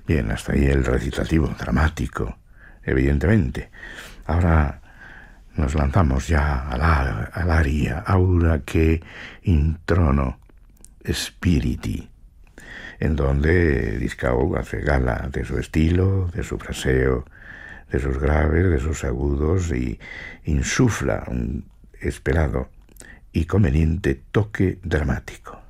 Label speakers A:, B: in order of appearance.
A: Bien, hasta ahí el recitativo dramático, evidentemente. Ahora nos lanzamos ya al aria aura che in trono spiriti, en donde Discao hace gala de su estilo, de su fraseo, de sus graves, de sus agudos, y insufla un esperado y conveniente toque dramático.